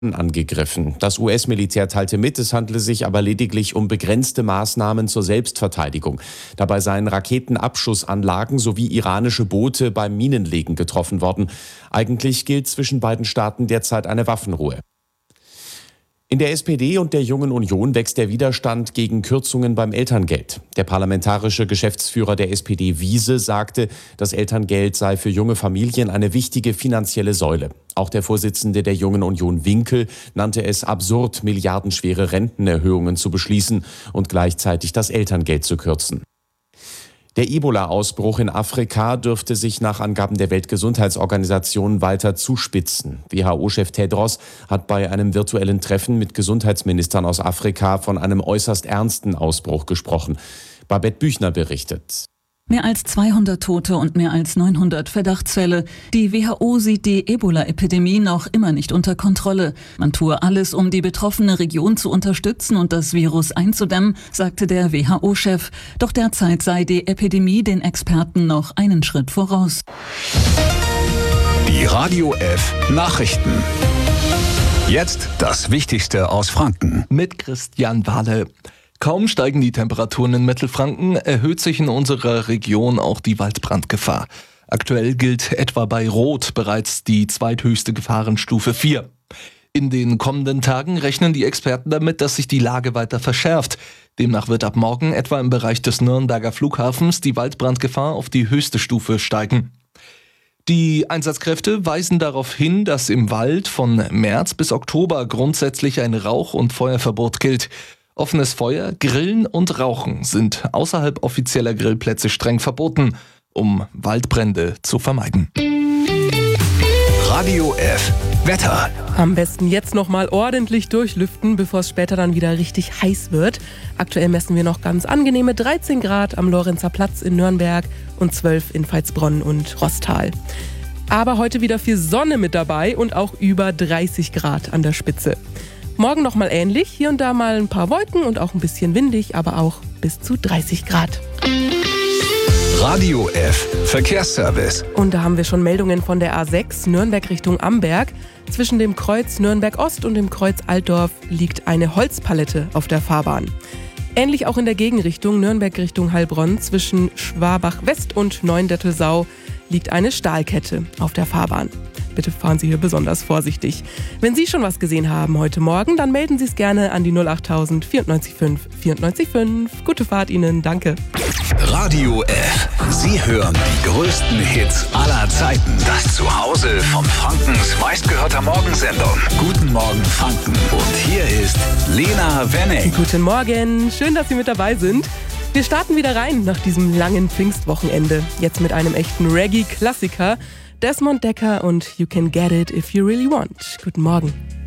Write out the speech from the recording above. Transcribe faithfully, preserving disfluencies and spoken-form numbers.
angegriffen. Das U S-Militär teilte mit, es handle sich aber lediglich um begrenzte Maßnahmen zur Selbstverteidigung. Dabei seien Raketenabschussanlagen sowie iranische Boote beim Minenlegen getroffen worden. Eigentlich gilt zwischen beiden Staaten derzeit eine Waffenruhe. In der S P D und der Jungen Union wächst der Widerstand gegen Kürzungen beim Elterngeld. Der parlamentarische Geschäftsführer der S P D, Wiese, sagte, das Elterngeld sei für junge Familien eine wichtige finanzielle Säule. Auch der Vorsitzende der Jungen Union, Winkel, nannte es absurd, milliardenschwere Rentenerhöhungen zu beschließen und gleichzeitig das Elterngeld zu kürzen. Der Ebola-Ausbruch in Afrika dürfte sich nach Angaben der Weltgesundheitsorganisation weiter zuspitzen. W H O-Chef Tedros hat bei einem virtuellen Treffen mit Gesundheitsministern aus Afrika von einem äußerst ernsten Ausbruch gesprochen. Babette Büchner berichtet. Mehr als zweihundert Tote und mehr als neunhundert Verdachtsfälle. Die W H O sieht die Ebola-Epidemie noch immer nicht unter Kontrolle. Man tue alles, um die betroffene Region zu unterstützen und das Virus einzudämmen, sagte der W H O-Chef. Doch derzeit sei die Epidemie den Experten noch einen Schritt voraus. Die Radio F Nachrichten. Jetzt das Wichtigste aus Franken. Mit Christian Wahle. Kaum steigen die Temperaturen in Mittelfranken, erhöht sich in unserer Region auch die Waldbrandgefahr. Aktuell gilt etwa bei Rot bereits die zweithöchste Gefahrenstufe vier. In den kommenden Tagen rechnen die Experten damit, dass sich die Lage weiter verschärft. Demnach wird ab morgen etwa im Bereich des Nürnberger Flughafens die Waldbrandgefahr auf die höchste Stufe steigen. Die Einsatzkräfte weisen darauf hin, dass im Wald von März bis Oktober grundsätzlich ein Rauch- und Feuerverbot gilt. Offenes Feuer, Grillen und Rauchen sind außerhalb offizieller Grillplätze streng verboten, um Waldbrände zu vermeiden. Radio F Wetter. Am besten jetzt nochmal ordentlich durchlüften, bevor es später dann wieder richtig heiß wird. Aktuell messen wir noch ganz angenehme dreizehn Grad am Lorenzer Platz in Nürnberg und zwölf in Veitsbronn und Rostal. Aber heute wieder viel Sonne mit dabei und auch über dreißig Grad an der Spitze. Morgen nochmal ähnlich, hier und da mal ein paar Wolken und auch ein bisschen windig, aber auch bis zu dreißig Grad. Radio F Verkehrsservice. Und da haben wir schon Meldungen von der A sechs Nürnberg Richtung Amberg. Zwischen dem Kreuz Nürnberg Ost und dem Kreuz Altdorf liegt eine Holzpalette auf der Fahrbahn. Ähnlich auch in der Gegenrichtung Nürnberg Richtung Heilbronn zwischen Schwabach West und Neundettelsau liegt eine Stahlkette auf der Fahrbahn. Bitte fahren Sie hier besonders vorsichtig. Wenn Sie schon was gesehen haben heute Morgen, dann melden Sie es gerne an die null achttausend vierundneunzig fünf vierundneunzig fünf. Gute Fahrt Ihnen, danke. Radio F. Sie hören die größten Hits aller Zeiten. Das Zuhause von Frankens meistgehörter Morgensendung. Guten Morgen Franken. Und hier ist Lena Wenning. Guten Morgen, schön, dass Sie mit dabei sind. Wir starten wieder rein nach diesem langen Pfingstwochenende. Jetzt mit einem echten Reggae-Klassiker. Desmond Dekker und You Can Get It If You Really Want. Guten Morgen.